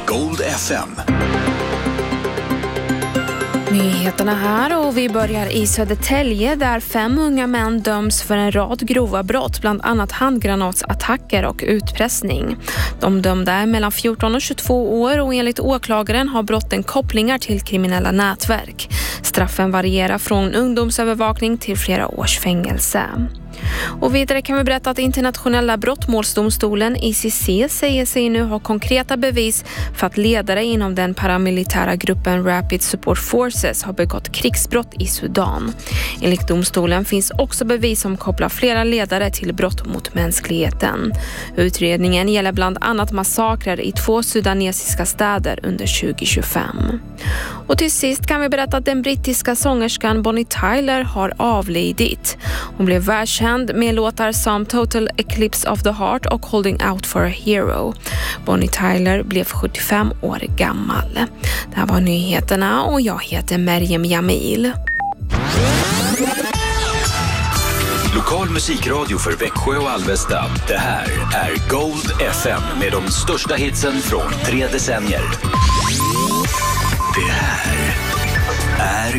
Gold FM. Nyheterna här och vi börjar i Södertälje där 5 unga män döms för en rad grova brott, bland annat handgranatsattacker och utpressning. De dömda är mellan 14 och 22 år och enligt åklagaren har brotten kopplingar till kriminella nätverk. Straffen varierar från ungdomsövervakning till flera års fängelse. Och vidare kan vi berätta att internationella brottmålsdomstolen ICC säger sig nu ha konkreta bevis för att ledare inom den paramilitära gruppen Rapid Support Forces har begått krigsbrott i Sudan. Enligt domstolen finns också bevis som kopplar flera ledare till brott mot mänskligheten. Utredningen gäller bland annat massakrer i 2 sudanesiska städer under 2025. Och till sist kan vi berätta att den brittiska sångerskan Bonnie Tyler har avlidit. Hon blev världskänd med låtar som Total Eclipse of the Heart och Holding Out for a Hero. Bonnie Tyler blev 75 år gammal. Det här var nyheterna och jag heter Merjem Jamil. Lokal musikradio för Växjö och Alvesta. Det här är Gold FM med de största hitsen från 3 decennier. Det här är